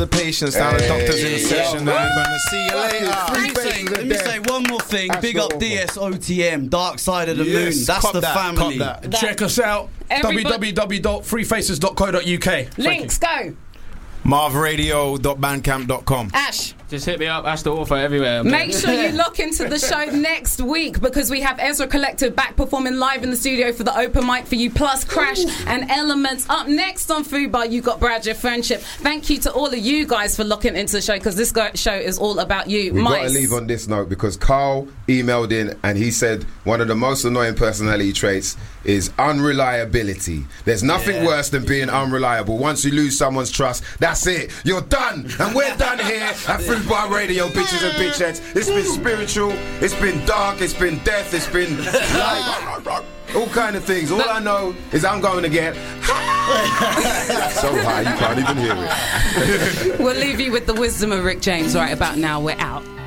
the patients down. The doctor's in session. I'm gonna see you later. Let me say one more thing. Big up DSOTM, Dark Side of the Moon. That's the family. Check us out. www.freefaces.co.uk. Links, go. marvradio.bandcamp.com. Ash. Just hit me up, Ash the Author, everywhere. Make sure you lock into the show next week because we have Ezra Collective back performing live in the studio for the open mic for you, plus Crash and Elements. Up next on Food Bar, you got Bradger Friendship. Thank you to all of you guys for locking into the show because this show is all about you. We've got to leave on this note because Carl emailed in and he said one of the most annoying personality traits is unreliability. There's nothing worse than being unreliable. Once you lose someone's trust, that's it. You're done. And we're done here at Food Bar Radio, bitches and bitchettes. It's been spiritual, it's been dark, it's been death, it's been like all kind of things. All I know is I'm going to get so high you can't even hear it. We'll leave you with the wisdom of Rick James right about now. We're out.